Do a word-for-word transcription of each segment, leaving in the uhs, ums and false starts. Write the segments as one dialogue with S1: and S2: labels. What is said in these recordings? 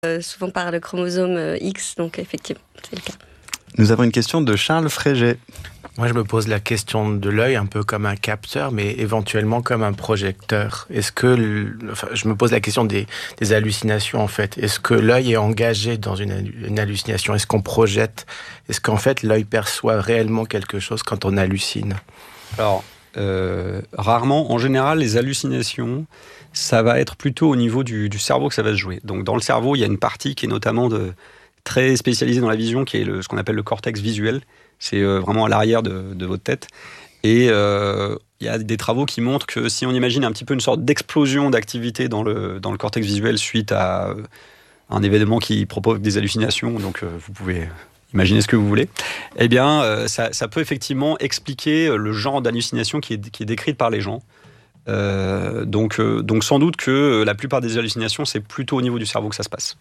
S1: euh, souvent par le chromosome euh, X, donc effectivement, c'est le cas.
S2: Nous avons une question de Charles Fréget.
S3: Moi, je me pose la question de l'œil un peu comme un capteur, mais éventuellement comme un projecteur. Est-ce que, le, enfin, je me pose la question des, des hallucinations, en fait. Est-ce que l'œil est engagé dans une, une hallucination? Est-ce qu'on projette? Est-ce qu'en fait, l'œil perçoit réellement quelque chose quand on hallucine?
S4: Alors, euh, rarement. En général, les hallucinations, ça va être plutôt au niveau du, du cerveau que ça va se jouer. Donc, dans le cerveau, il y a une partie qui est notamment de, très spécialisée dans la vision, qui est le, ce qu'on appelle le cortex visuel. C'est euh, vraiment à l'arrière de, de votre tête. Et euh, il y a des travaux qui montrent que si on imagine un petit peu une sorte d'explosion d'activité dans le, dans le cortex visuel suite à euh, un événement qui provoque des hallucinations, donc euh, vous pouvez imaginer ce que vous voulez, eh bien, euh, ça, ça peut effectivement expliquer le genre d'hallucination qui est, qui est décrite par les gens. Euh, donc, euh, donc sans doute que la plupart des hallucinations, c'est plutôt au niveau du cerveau que ça se passe.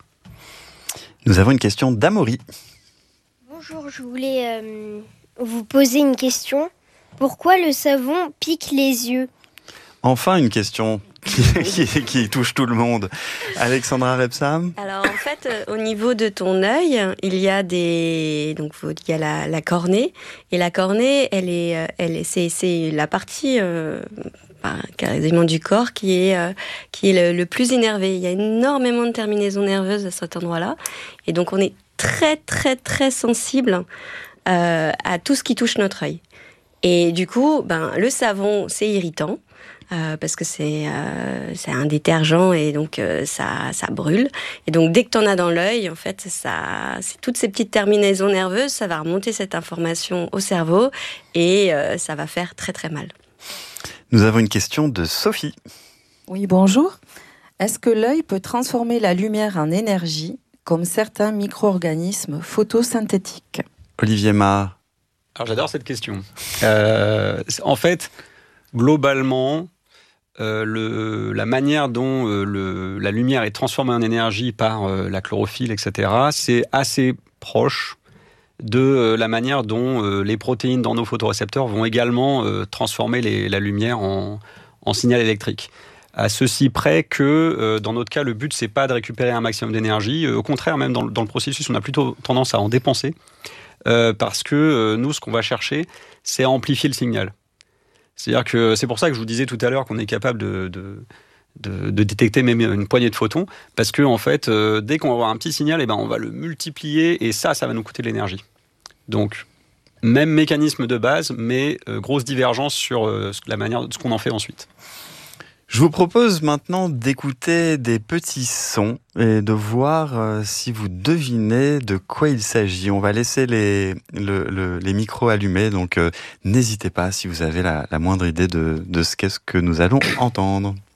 S2: Nous avons une question d'Amaury.
S5: Bonjour, je voulais euh, vous poser une question. Pourquoi le savon pique les yeux?
S2: Enfin, une question qui, qui, qui touche tout le monde. Alexandra Rebsam.
S1: Alors en fait, euh, au niveau de ton œil, il y a des, donc il y a la, la cornée, et la cornée, elle est, elle est, c'est, c'est la partie euh, quasiment du corps qui est, euh, qui est le, le plus innervé. Il y a énormément de terminaisons nerveuses à cet endroit-là, et donc on est très très très sensible euh, à tout ce qui touche notre œil. Et du coup, ben le savon, c'est irritant. Euh, parce que c'est, euh, c'est un détergent et donc euh, ça, ça brûle. Et donc dès que tu en as dans l'œil, en fait, ça, c'est toutes ces petites terminaisons nerveuses, ça va remonter cette information au cerveau et euh, ça va faire très très mal.
S2: Nous avons une question de Sophie.
S6: Oui, bonjour. Est-ce que l'œil peut transformer la lumière en énergie comme certains micro-organismes photosynthétiques?
S2: Olivier Marr.
S4: Alors j'adore cette question. Euh, en fait, globalement, Euh, le, la manière dont euh, le, la lumière est transformée en énergie par euh, la chlorophylle, et cetera, c'est assez proche de euh, la manière dont euh, les protéines dans nos photorécepteurs vont également euh, transformer les, la lumière en, en signal électrique. À ceci près que, euh, dans notre cas, le but, c'est pas de récupérer un maximum d'énergie. Euh, au contraire, même dans, dans le processus, on a plutôt tendance à en dépenser euh, parce que euh, nous, ce qu'on va chercher, c'est à amplifier le signal. C'est-à-dire que c'est pour ça que je vous disais tout à l'heure qu'on est capable de, de, de, de détecter même une poignée de photons, parce que en fait, euh, dès qu'on va avoir un petit signal, eh ben, on va le multiplier et ça, ça va nous coûter de l'énergie. Donc, même mécanisme de base, mais euh, grosse divergence sur euh, la manière de ce qu'on en fait ensuite.
S2: Je vous propose maintenant d'écouter des petits sons et de voir euh, si vous devinez de quoi il s'agit. On va laisser les, le, le, les micros allumés, donc euh, n'hésitez pas si vous avez la, la moindre idée de, de ce qu'est-ce que nous allons entendre.